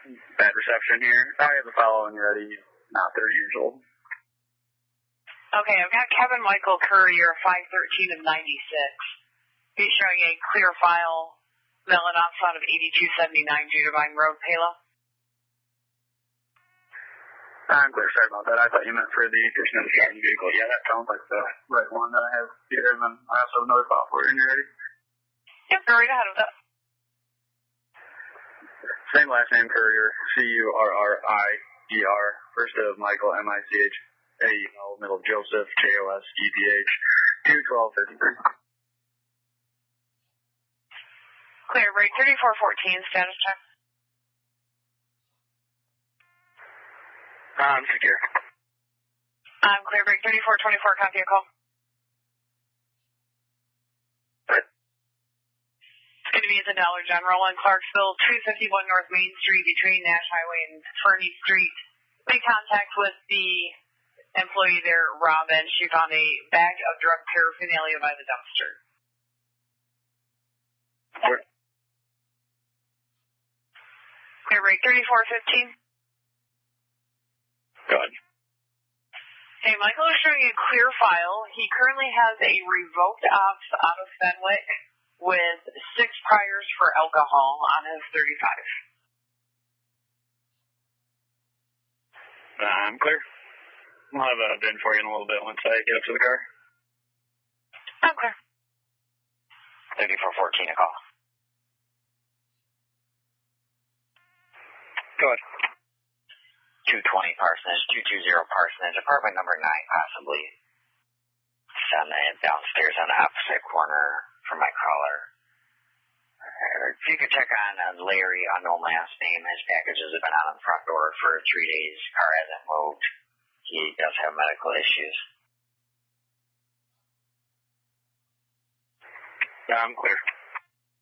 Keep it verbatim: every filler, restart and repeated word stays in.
bad reception here. I have a follow when you're ready. Not thirty years old. Okay, I've got Kevin Michael Courier, five thirteen of ninety-six. He's showing a clear file, melon outside of eighty-two seventy-nine Judavine Road, Palo. I'm clear. Sorry about that. I thought you meant for the person in the driving vehicle. Yeah, that sounds like the right one that I have here. And then I also have another file for you when you're ready. Yep, go right ahead with that. Same last name, Courier, C U R R I E R, first of Michael, M I C H A E L, middle of Joseph, J O S E P H, two twelve thirty-three. Clear, break thirty-four fourteen, status check. I'm secure. I'm clear, break thirty-four twenty-four, copy a call. It's going to be at the Dollar General in Clarksville, two fifty-one North Main Street between Nash Highway and Fernie Street. Make contact with the employee there, Robin. She found a bag of drug paraphernalia by the dumpster. Where? Clear break thirty-four fifteen. Go ahead. Hey, Michael is showing a clear file. He currently has a revoked ops out of Fenwick with six priors for alcohol on his thirty-five. I'm clear. I'll have a bin for you in a little bit once I get up to the car. I'm clear. thirty-four fourteen, a call. Go ahead. two twenty Parsonage, two two zero Parsonage, apartment number nine, possibly. Send it downstairs on the opposite corner for my caller. If you could check on uh, Larry, unknown last name. His packages have been on the front door for three days. Car hasn't moved. He does have medical issues. Yeah, I'm clear.